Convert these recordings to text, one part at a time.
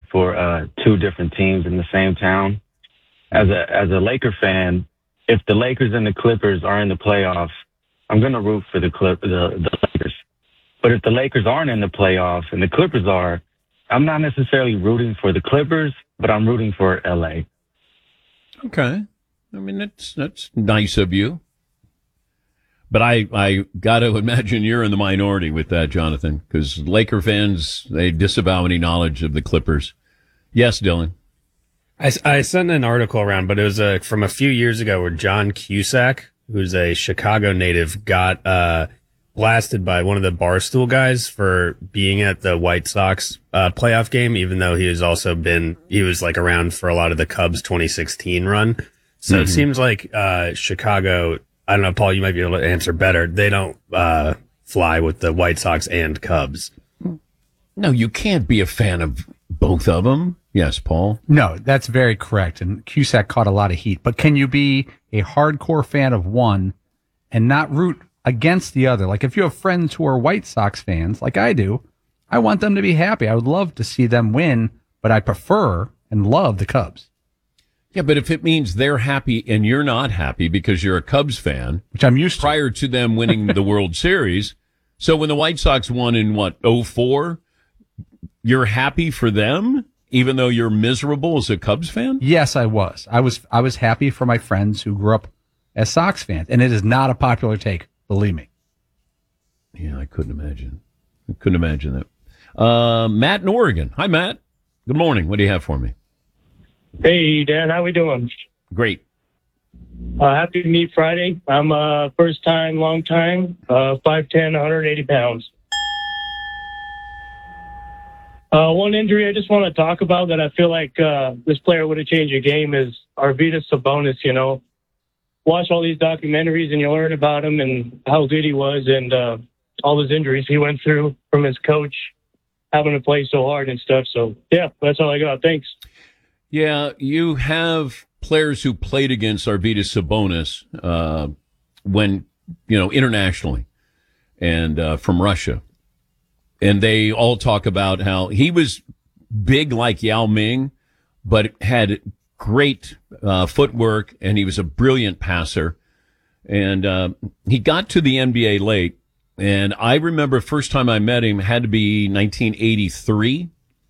for two different teams in the same town. As a Laker fan, if the Lakers and the Clippers are in the playoffs, I'm going to root for the Lakers. But if the Lakers aren't in the playoffs and the Clippers are, I'm not necessarily rooting for the Clippers, but I'm rooting for LA. Okay. I mean, that's nice of you. But I got to imagine you're in the minority with that, Jonathan, because Laker fans, they disavow any knowledge of the Clippers. Yes, Dylan. I sent an article around, but it was from a few years ago where John Cusack, who's a Chicago native, got blasted by one of the Barstool guys for being at the White Sox playoff game, even though he was like around for a lot of the Cubs 2016 run. So It seems like Chicago, I don't know, Paul, you might be able to answer better. They don't fly with the White Sox and Cubs. No, you can't be a fan of both of them. Yes, Paul? No, that's very correct. And Cusack caught a lot of heat. But can you be a hardcore fan of one and not root against the other? Like if you have friends who are White Sox fans, like I do, I want them to be happy. I would love to see them win, but I prefer and love the Cubs. Yeah, but if it means they're happy and you're not happy because you're a Cubs fan, which I'm used to, prior to them winning the World Series. So when the White Sox won in '04, you're happy for them, even though you're miserable as a Cubs fan? Yes, I was. I was happy for my friends who grew up as Sox fans, and it is not a popular take, believe me. Yeah, I couldn't imagine. that. Matt in Oregon. Hi, Matt. Good morning. What do you have for me? Hey, Dan. How we doing? Great. Happy to meet Friday. I'm first time, long time, 5'10", 180 pounds. One injury I just want to talk about that I feel like this player would have changed the game is Arvydas Sabonis. You know, watch all these documentaries and you learn about him and how good he was and all his injuries he went through from his coach having to play so hard and stuff. So, yeah, that's all I got. Thanks. Yeah, you have players who played against Arvydas Sabonis when, internationally and from Russia. And they all talk about how he was big like Yao Ming, but had great footwork, and he was a brilliant passer. And he got to the NBA late, and I remember first time I met him had to be 1983.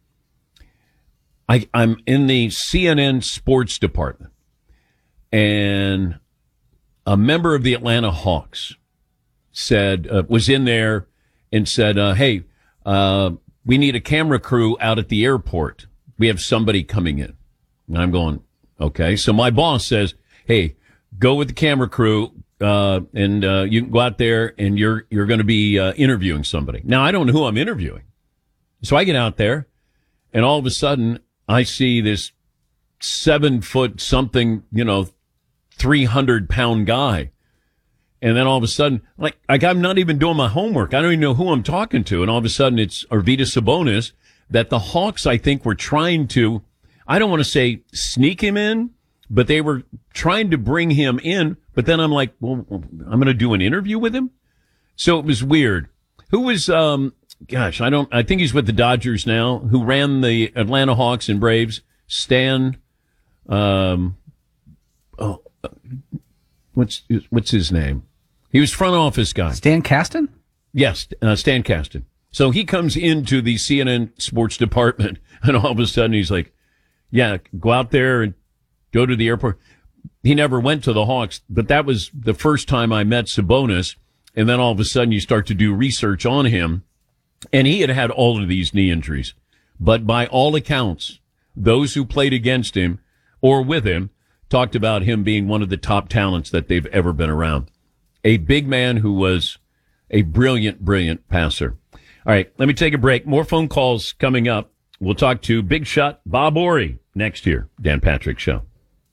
I'm in the CNN sports department, and a member of the Atlanta Hawks was in there and said, hey, we need a camera crew out at the airport. We have somebody coming in. And I'm going, okay. So my boss says, hey, go with the camera crew, and you can go out there and you're going to be interviewing somebody. Now, I don't know who I'm interviewing. So I get out there, and all of a sudden, I see this 7 foot something, 300-pound guy. And then all of a sudden, like I'm not even doing my homework. I don't even know who I'm talking to. And all of a sudden, it's Arvydas Sabonis that the Hawks, I think, were trying to, I don't want to say sneak him in, but they were trying to bring him in. But then I'm like, well, I'm going to do an interview with him. So it was weird. Who was, I think he's with the Dodgers now, who ran the Atlanta Hawks and Braves, Stan, what's his name? He was front office guy. Stan Kasten? Yes, Stan Kasten. So he comes into the CNN sports department, and all of a sudden he's like, yeah, go out there and go to the airport. He never went to the Hawks, but that was the first time I met Sabonis. And then all of a sudden you start to do research on him, and he had all of these knee injuries. But by all accounts, those who played against him or with him talked about him being one of the top talents that they've ever been around. A big man who was a brilliant, brilliant passer. All right, let me take a break. More phone calls coming up. We'll talk to Big Shot Bob Horry next year. Dan Patrick Show.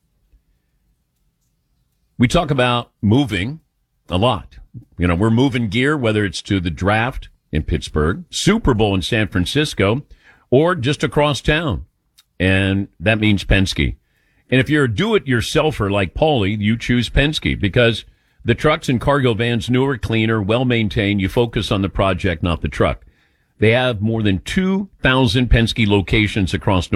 We talk about moving a lot. We're moving gear, whether it's to the draft in Pittsburgh, Super Bowl in San Francisco, or just across town. And that means Penske. And if you're a do-it-yourselfer like Paulie, you choose Penske because the trucks and cargo vans, newer, cleaner, well-maintained. You focus on the project, not the truck. They have more than 2,000 Penske locations across